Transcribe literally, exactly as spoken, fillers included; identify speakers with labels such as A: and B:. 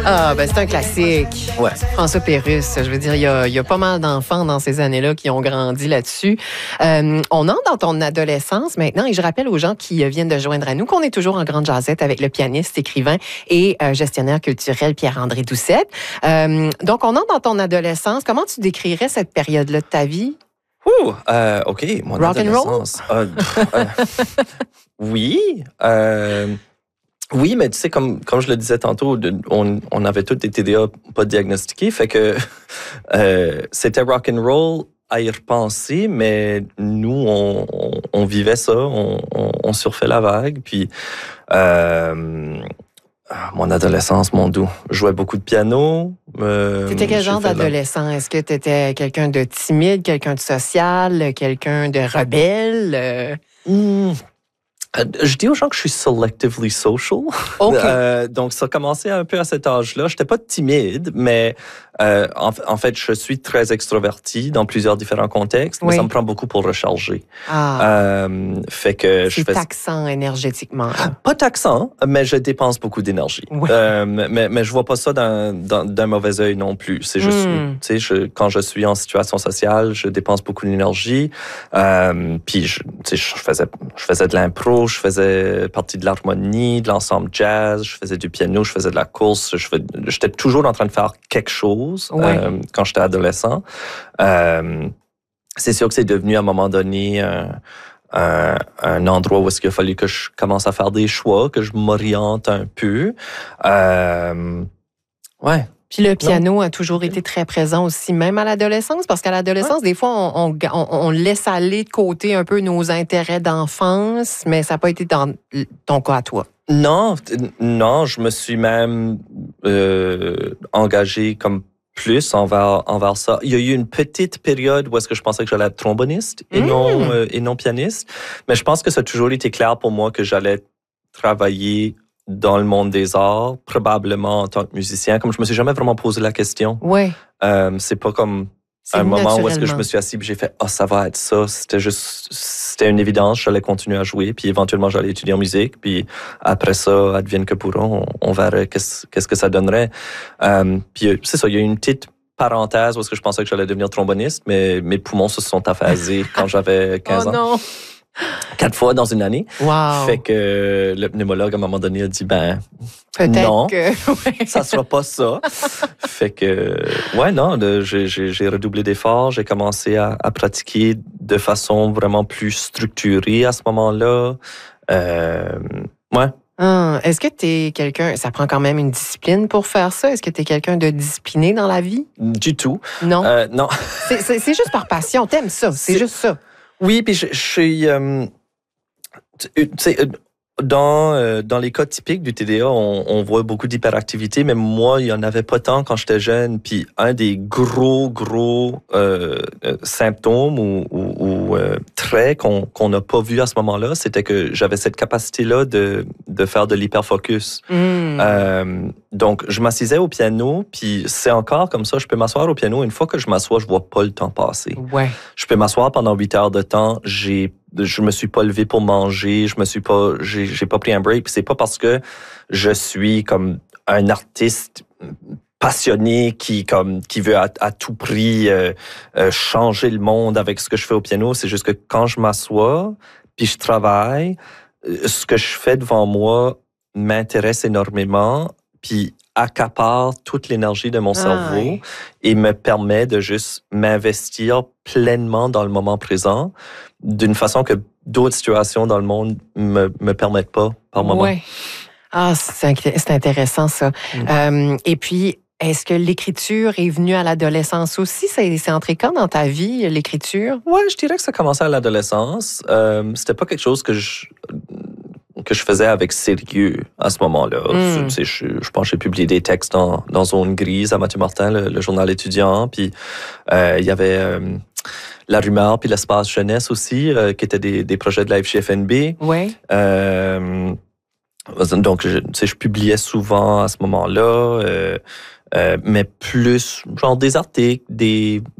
A: Ah, ben c'est un classique.
B: Ouais.
A: François Pérusse, je veux dire, il y a, il y a pas mal d'enfants dans ces années-là qui ont grandi là-dessus. Euh, on entre dans ton adolescence maintenant et je rappelle aux gens qui viennent de joindre à nous qu'on est toujours en grande jasette avec le pianiste, écrivain et euh, gestionnaire culturel Pierre-André Doucette. Euh, donc, on entre dans ton adolescence. Comment tu décrirais cette période-là de ta vie?
B: Ouh, euh, OK, mon
A: Rock and
B: adolescence. Euh, euh, oui. Euh, oui, mais tu sais, comme, comme je le disais tantôt, on, on avait tous des T D A pas diagnostiqués, fait que euh, c'était rock and roll à y repenser, mais nous, on, on, on vivait ça, on, on, on surfait la vague, puis euh, mon adolescence, mon doux, je jouais beaucoup de piano. Euh,
A: T'étais quel genre d'adolescent? Est-ce que t'étais quelqu'un de timide, quelqu'un de social, quelqu'un de rebelle? Euh...
B: Mmh. Je dis aux gens que je suis selectively social.
A: Okay.
B: Euh, donc, ça a commencé un peu à cet âge-là. Je n'étais pas timide, mais euh, en, en fait, je suis très extroverti dans plusieurs différents contextes, mais
A: oui.
B: ça me prend beaucoup pour recharger.
A: Ah.
B: Euh, fait que je
A: C'est
B: fais...
A: taxant énergétiquement.
B: Pas taxant, mais je dépense beaucoup d'énergie.
A: Oui.
B: Euh, mais, mais je vois pas ça d'un, d'un, d'un mauvais œil non plus. C'est juste,
A: mm.
B: tu sais, je, quand je suis en situation sociale, je dépense beaucoup d'énergie. Euh, puis, je, tu sais, je faisais, je faisais de l'impro, je faisais partie de l'harmonie, de l'ensemble jazz, je faisais du piano, je faisais de la course. Je fais, j'étais toujours en train de faire quelque chose
A: ouais.
B: euh, quand j'étais adolescent. Euh, c'est sûr que c'est devenu à un moment donné un, un, un endroit où est-ce qu'il a fallu que je commence à faire des choix, que je m'oriente un peu. Euh, ouais.
A: Puis le piano non. a toujours été très présent aussi, même à l'adolescence, parce qu'à l'adolescence, ouais. des fois, on, on, on, on laisse aller de côté un peu nos intérêts d'enfance, mais ça n'a pas été dans ton cas à toi.
B: Non, non, je me suis même euh, engagé comme plus envers, envers ça. Il y a eu une petite période où est-ce que je pensais que j'allais être tromboniste et, mmh. non, euh, et non pianiste, mais je pense que ça a toujours été clair pour moi que j'allais travailler dans le monde des arts, probablement en tant que musicien, comme je me suis jamais vraiment posé la question.
A: Oui.
B: Euh, c'est pas comme c'est un moment où est-ce que je me suis assis et j'ai fait « Ah, oh, ça va être ça ». C'était juste, c'était une évidence, j'allais continuer à jouer, puis éventuellement j'allais étudier en musique, puis après ça, advienne que pourra, on, on verrait qu'est-ce, qu'est-ce que ça donnerait. Euh, puis c'est ça, il y a une petite parenthèse où est-ce que je pensais que j'allais devenir tromboniste, mais mes poumons se sont aphasés quand j'avais quinze
A: oh,
B: ans.
A: Non.
B: Quatre fois dans une année.
A: Wow.
B: Fait que le pneumologue, à un moment donné, a dit, ben,
A: peut-être
B: non,
A: que... ouais.
B: ça sera pas ça. Fait que, ouais, non, de, j'ai, j'ai, j'ai redoublé d'efforts. J'ai commencé à, à pratiquer de façon vraiment plus structurée à ce moment-là. Euh, ouais.
A: Hum, est-ce que tu es quelqu'un... Ça prend quand même une discipline pour faire ça. Est-ce que tu es quelqu'un de discipliné dans la vie?
B: Du tout.
A: Non?
B: Euh, non.
A: c'est, c'est, c'est juste par passion. T'aimes ça. C'est, c'est... juste ça.
B: Oui, puis je, je suis... Euh, tu sais, dans, euh, dans les cas typiques du T D A, on, on voit beaucoup d'hyperactivité, mais moi, il n'y en avait pas tant quand j'étais jeune. Puis un des gros, gros euh, symptômes ou, ou, ou euh, traits qu'on qu'on n'a pas vu à ce moment-là, c'était que j'avais cette capacité-là de, de faire de l'hyperfocus.
A: Mmh.
B: Euh, donc, je m'assisais au piano, puis c'est encore comme ça. Je peux m'asseoir au piano. Une fois que je m'assois, je vois pas le temps passer.
A: Ouais.
B: Je peux m'asseoir pendant huit heures de temps. J'ai Je me suis pas levé pour manger, je me suis pas, j'ai, j'ai pas pris un break. Puis c'est pas parce que je suis comme un artiste passionné qui comme qui veut à, à tout prix euh, euh, changer le monde avec ce que je fais au piano. C'est juste que quand je m'assois puis je travaille, ce que je fais devant moi m'intéresse énormément. Puis accapare toute l'énergie de mon ah, cerveau oui. et me permet de juste m'investir pleinement dans le moment présent d'une façon que d'autres situations dans le monde me, me permettent pas par moment.
A: Oui. Ah, c'est, c'est intéressant ça. Mm. Euh, et puis, est-ce que l'écriture est venue à l'adolescence aussi? C'est, c'est entré quand dans ta vie, l'écriture?
B: Oui, je dirais que ça commençait à l'adolescence. Euh, c'était pas quelque chose que je... que je faisais avec sérieux à ce moment-là. Mm. Tu sais, je, je pense que j'ai publié des textes dans, dans Zone Grise à Mathieu Martin, le, le journal étudiant. Puis euh, il y avait euh, La Rumeur puis l'Espace Jeunesse aussi, euh, qui étaient des, des projets de la F J F N B.
A: Oui.
B: Euh, donc, je, tu sais, je publiais souvent à ce moment-là, euh, euh, mais plus genre des articles, des